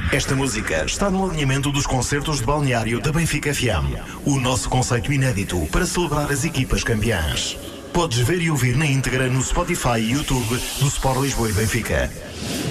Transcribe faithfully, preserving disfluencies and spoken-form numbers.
Esta música está no alinhamento dos concertos de balneário da Benfica F M. O nosso conceito inédito para celebrar as equipas campeãs. Podes ver e ouvir na íntegra no Spotify e YouTube do Sport Lisboa e Benfica.